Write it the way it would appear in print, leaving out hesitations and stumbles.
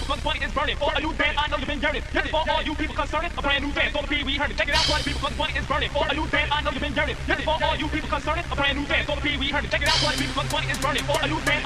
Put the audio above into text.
cause the money is burning. For a new band, I know you've been yearning. This is for all you people concerning a brand new band. So the Pee Wee Herman. Check it out, party people, cause the money is burning. For a new band, I know you've been yearning. This is for all you people concerning a brand new band. So the Pee Wee Herman. Check it out, party people, cause the money is burning. For a new band,